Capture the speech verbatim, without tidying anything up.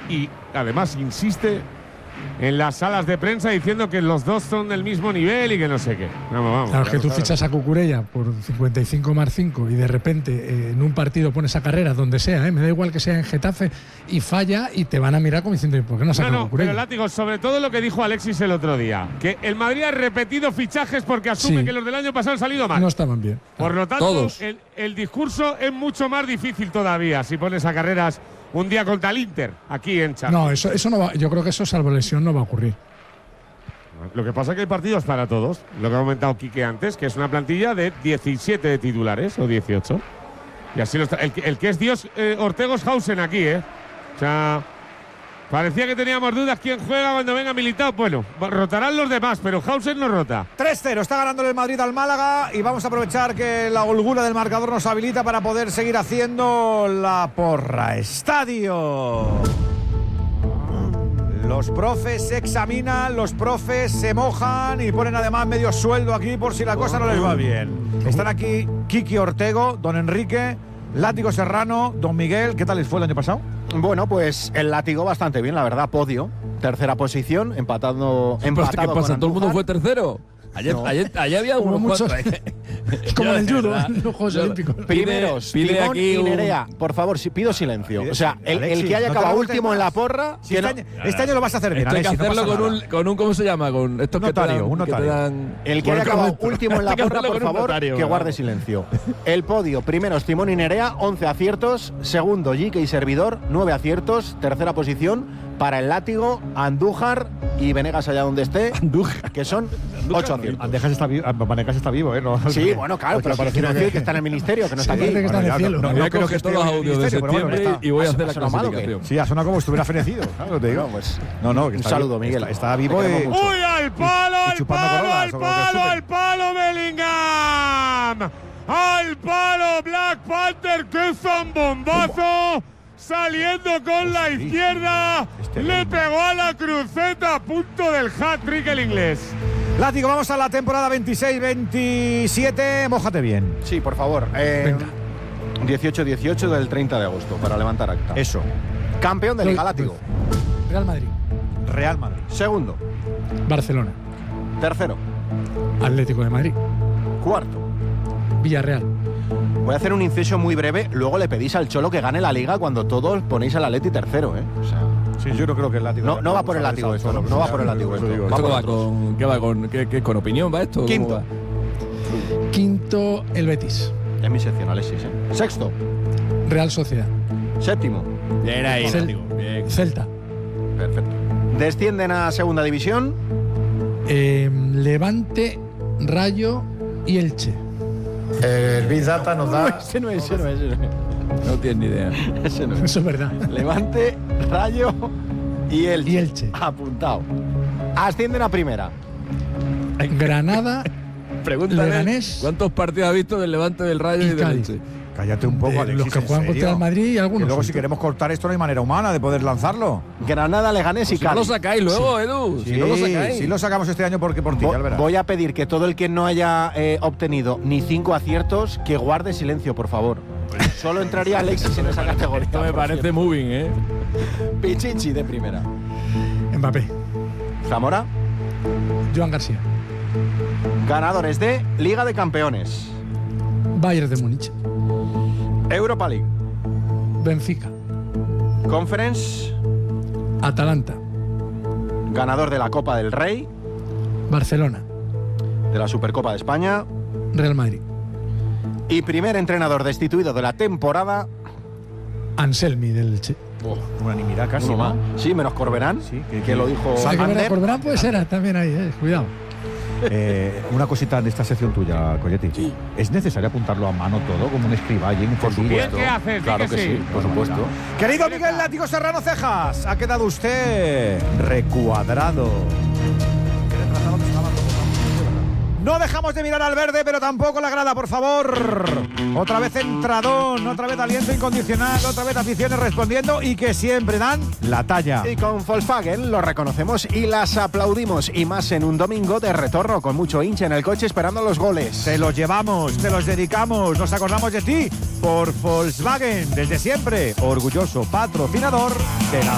y además insiste en las salas de prensa diciendo que los dos son del mismo nivel y que no sé qué. Vamos, vamos. Claro, es que tú sabes. fichas a Cucurella por cincuenta y cinco más cinco y de repente eh, en un partido pones a Carreras, donde sea, ¿eh? Me da igual que sea en Getafe, y falla y te van a mirar como diciendo, ¿por qué no sacas No, a no, Cucurella? pero Látigo, sobre todo lo que dijo Alexis el otro día, que el Madrid ha repetido fichajes porque asume Sí. que los del año pasado han salido mal. No estaban bien. Por lo tanto, Todos. el, el discurso es mucho más difícil todavía si pones a Carreras un día contra el Inter, aquí en Champions. No, eso, eso no va, yo creo que eso, salvo lesión, no va a ocurrir. Lo que pasa es que hay partidos para todos. Lo que ha comentado Quique antes, que es una plantilla de diecisiete de titulares o dieciocho. Y así lo está. El, que- el que es Dios, eh, Ortego Hausen aquí, ¿eh? O sea, parecía que teníamos dudas quién juega cuando venga Militao. Bueno, rotarán los demás, pero Hausen no rota. tres cero, está ganando el Madrid al Málaga y vamos a aprovechar que la holgura del marcador nos habilita para poder seguir haciendo la porra. Estadio. Los profes se examinan, los profes se mojan y ponen además medio sueldo aquí por si la cosa no les va bien. Están aquí Kiki Ortego, don Enrique, Látigo Serrano, don Miguel. ¿Qué tal les fue el año pasado? Bueno, pues el Látigo bastante bien, la verdad, podio. Tercera posición, empatando, ¿Qué empatado pasa? con ¿Todo el mundo Andújar. fue tercero? Ayer, No. ayer, ayer había Hubo unos muchos. cuantos. Como en el Yo, de judo, verdad, en los Juegos yo- Olímpicos. Primeros, Pide- pide Timón aquí y un- Nerea. Por favor, si pido silencio. O sea, el, el Alexis, que haya no te acabado aguantes último en la más. porra… Si que este, no- año, este año lo vas a hacer bien, Esto hay que Alexis, no hacerlo pasa con nada. un, con un, ¿cómo se llama? Con estos que te Notario, dan, un que te notario. dan- El que Con haya acabado correcto. último en la Hay que porra, hacerlo por con un favor, notario, que vamos. guarde silencio. El podio, primeros Timón y Nerea, once aciertos. Segundo, Jique y Servidor, nueve aciertos. Tercera posición para el Látigo, Andújar y Venegas allá donde esté, Andújar. que son ocho aciertos. Andejas está vivo, Vanegas está vivo, ¿eh? No, Sí, bueno, claro, pero parece quiero que- decir que está en el ministerio, que no está Sí, aquí. parece que está en el ya, cielo. no, Voy a no creo que coger esté todos los en el audios de ministerio, pero bueno, septiembre está- y voy a ¿ha- hacer ha la sonado mal o qué? clasificación. Sí, ha sonado como si estuviera fenecido. Claro, te digo. No, pues, No, no, que un está saludo, vivo, Miguel. Está, está vivo Te y… queremos mucho. ¡Uy, al palo, y al chupando palo, corolas, al o lo que palo, chupen. al palo, Bellingham! ¡Al palo, Black Panther! ¡Qué zambombazo! Saliendo con la izquierda, Este le Bellingham. pegó a la cruceta a punto del hat-trick el inglés. Látigo, vamos a la temporada veintiséis veintisiete. Mójate bien. Sí, por favor. Eh, dieciocho dieciocho del treinta de agosto, para levantar acta. Eso. Campeón de Liga Látigo. Real Madrid, Real Madrid. Segundo. Barcelona, Tercero. Atlético de Madrid, Cuarto. Villarreal. Voy a hacer un inciso muy breve. Luego le pedís al Cholo que gane la Liga cuando todos ponéis al Atleti tercero, ¿eh? O sea, Sí, yo no creo que el Látigo… no, no va por el Látigo esto, no, no va por el Látigo esto. Va ¿Esto qué por va otros. con, qué va con, qué, qué- con opinión va esto? ¿Cómo Quinto. va? Quinto, el Betis. Es mi sección, Alexis, ¿eh? Sexto. Real Sociedad. Séptimo. Bien ahí, Cel- Látigo, bien. Celta. Perfecto. Descienden a segunda división. Eh, Levante, Rayo y Elche. El Big Data nos da… Ese no es, ese no es. Ese no es. No tienes ni idea. Ese no es. Eso es verdad. Levante, Rayo y Elche. Y Elche. Apuntado. Ascienden a primera. Granada, Pregúntale Leganés cuántos partidos ha visto del Levante, del Rayo y, y del Cádiz. Elche. Cállate un poco, de Alexis, los que ¿en juegan serio? contra el Madrid y Que algunos. luego si otros. queremos cortar esto no hay manera humana de poder lanzarlo. Granada, Leganés y Si no lo Cádiz. sacáis luego, Edu. Sí, Si no lo sacáis. sí lo sacamos este año porque por ti, Vo- ya verás. Voy a pedir que todo el que no haya eh, obtenido ni cinco aciertos, que guarde silencio, por favor. Solo entraría Alexis en esa categoría. Esto me por parece cierto. moving, ¿eh? Pichichi de primera. Mbappé, Zamora, Joan García, ganadores de Liga de Campeones, Bayern de Múnich, Europa League, Benfica, Conference, Atalanta, ganador de la Copa del Rey, Barcelona, de la Supercopa de España Real Madrid, y primer entrenador destituido de la temporada. Anselmi del Elche. Unanimidad casi. Uno más. ¿no? Sí, menos Corberán, Sí, que, que- lo dijo O sea, que Ander. Vera- Corberán puede ser también ahí, eh, cuidado. Eh, una cosita de esta sección tuya, Colletti. ¿Es necesario apuntarlo a mano todo como un escriba allí en Por Cedilla? supuesto. ¿Qué haces? Claro Di que que sí, sí. por supuesto. Querido Miguel Látigo Serrano Cejas, ha quedado usted recuadrado. No dejamos de mirar al verde, pero tampoco la grada, por favor. Otra vez entradón, otra vez aliento incondicional, otra vez aficiones respondiendo y que siempre dan la talla. Y con Volkswagen lo reconocemos y las aplaudimos. Y más en un domingo de retorno con mucho hincha en el coche esperando los goles. Te los llevamos, te los dedicamos, nos acordamos de ti por Volkswagen, desde siempre, orgulloso patrocinador de la